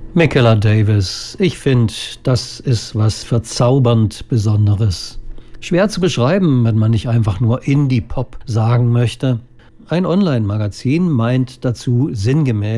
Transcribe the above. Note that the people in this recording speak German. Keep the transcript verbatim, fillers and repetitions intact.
Michaela Davis, ich finde, das ist was verzaubernd Besonderes. Schwer zu beschreiben, wenn man nicht einfach nur Indie-Pop sagen möchte. Ein Online-Magazin meint dazu sinngemäß: